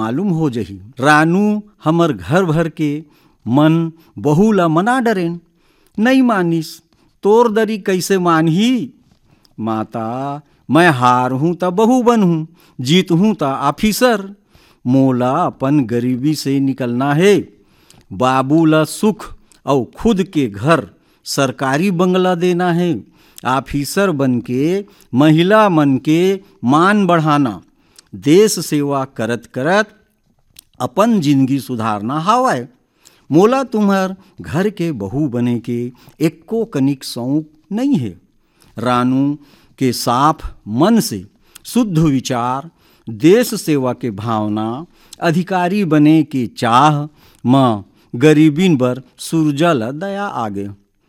मालूम हो जही। रानू हमर घर भर के मन बहू ला मना डरेन, नहीं मानिस तोर दरी कैसे मानही। माता मैं हार हूँ त बहू बनहूँ, जीत हूँ त ऑफिसर। मोला अपन गरीबी से निकलना है। बाबू ला सुख और खुद के घर सरकारी बंगला देना है। ऑफिसर बन के महिला मन के मान बढ़ाना, देश सेवा करत करत अपन जिंदगी सुधारना हावय। मोला तुम्हार घर के बहू बने के एको कनिक शौक नहीं है। रानू के साफ मन से शुद्ध विचार, देश सेवा के भावना, अधिकारी बने के चाह म गरीबीन बर सूरजा ल दया आगे।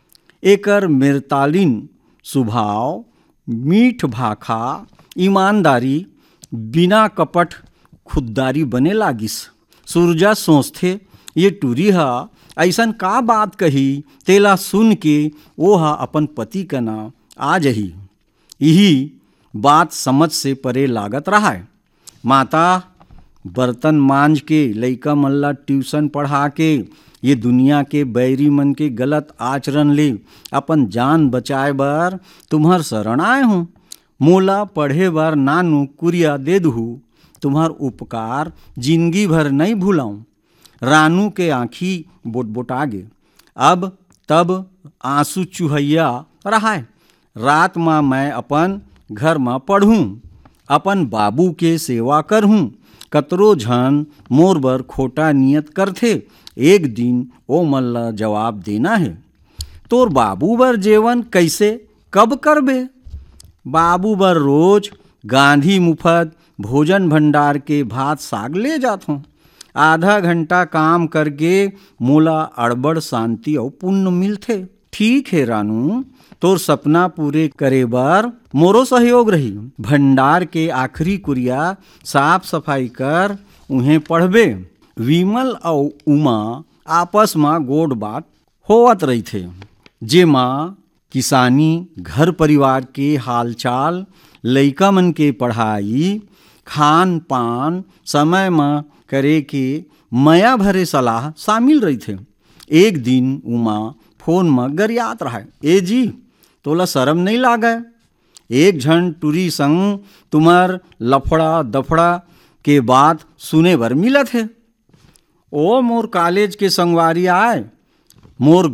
एकर मेरतालिन स्वभाव, मीठ भाखा, ईमानदारी, बिना कपट खुददारी बने लागिस। सूरजा सोचथे ये टूरी हा ऐसन का बात कही, तेला सुन के वो हा अपन पति का नाम आ जही। यही बात समझ से परे लागत रहा है। माता बर्तन मांज के लइका मन ला ट्यूशन पढ़ा के ये दुनिया के बैरी मन के गलत आचरण ले अपन जान बचाए बर तुम्हार शरण आए हूँ। मोला पढ़े बर नानू कुरिया दे दहू, तुम्हार उपकार जिंदगी भर नहीं भूलाऊं। रानू के आँखी बोटबोटा गे, अब तब आंसू चुहैया रहा है। रात में मैं अपन घर में पढ़ूँ, अपन बाबू के सेवा करहूँ। कतरो झन मोर बर खोटा नियत करथे, एक दिन ओ मन ला जवाब देना है। तोर बाबू बर जेवन कैसे कब करबे? बाबू बर रोज गांधी मुफ्त भोजन भंडार के भात साग ले जात हूँ। आधा घंटा काम करके मोला अड़बड़ शांति और पुण्य मिलथे। ठीक है रानू, तोर सपना पूरे करे बर मोरो सहयोग रही। भंडार के आखिरी कुरिया साफ सफाई कर, उन्हें पढ़बे। विमल और उमा आपस में गोड़ बात होवत रही थे, जेमा किसानी, घर परिवार के हालचाल, लइका मन के पढ़ाई, खान पान समय में करे के मया भरे सलाह शामिल रही थे। एक दिन उमा फोन में गरियात रहा, ए जी तोला शर्म नहीं लागे? एक झन टूरी संग तुम्हार लफड़ा दफड़ा के बात सुने बर मिलत है। ओ मोर कॉलेज के संगवारी आए, मोर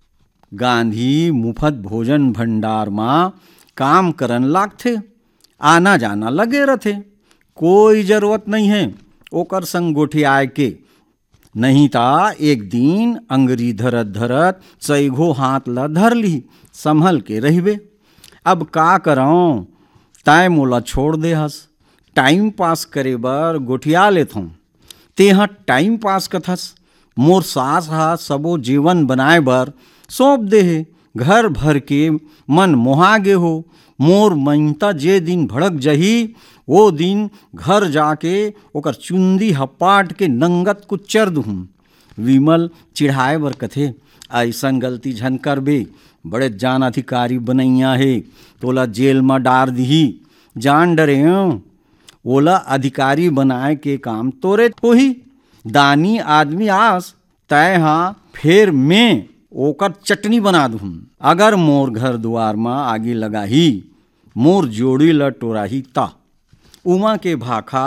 गांधी मुफ्त भोजन भंडार में काम करन लागथे, आना जाना लगे रहथे। कोई जरूरत नहीं है ओकर संग गोठियाए के, नहीं ता एक दिन अंगरी धरत धरत सैगो हाथ ला धर ली, संभल के रहिबे। अब का करऊं, तय मोला छोड़ दे हस। टाइम पास करे बर गोठिया लेथों, तेहा टाइम पास कथस। मोर सास हा सबो जीवन बनाए बर सौंप दे हे। घर भर के मन मोहा गे हो। मोर महिता जे दिन भड़क जही, वो दिन घर जाके ओकर चुंदी हपाट के नंगत कुच्चर दूँ। विमल चिढ़ाए बर कथे, ऐसन गलती झन करबे, बड़े जान अधिकारी बनैया है, तोला जेल में डार दिही। जान डरे ओला अधिकारी बनाए के काम तोरे होही। दानी आदमी आस, तय हाँ फिर मैं ओकर चटनी बना दूँ। अगर मोर घर द्वार में आगी लगाही, मोर जोड़ी ल टोराही ता। उमा के भाखा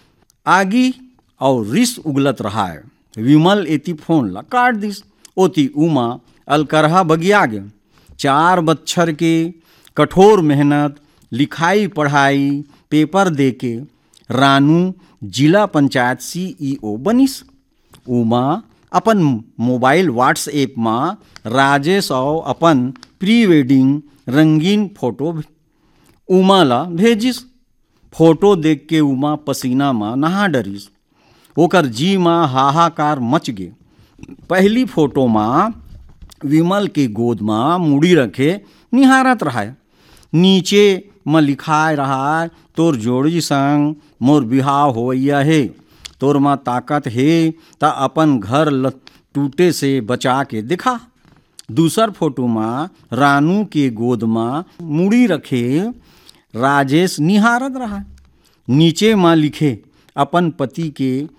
आगी और रिस उगलत रहा है। विमल एती फोन ला काट दिस। ओती उमा अलकरहा बगिया गे। 4 बच्छर के कठोर मेहनत, लिखाई पढ़ाई, पेपर देके रानू जिला पंचायत CEO बनिस। उमा अपन मोबाइल व्हाट्सएप में राजेश और अपन प्री वेडिंग रंगीन फोटो उमा ला भेजिस। फोटो देख के उमा पसीना में नहा डरिस। ओकर जी में हाहाकार मच गे। पहली फोटो में विमल के गोद में मुड़ी रखे निहारत रहा। नीचे में लिखाए रहा, तोर जोड़ी संग मोर बिहाव होइया है, तोर में ताकत है ता अपन घर टूटे से बचा के दिखा। दूसर फोटो में रानू के गोद में मुड़ी रखे राजेश निहारत रहा। नीचे में लिखे अपन पति के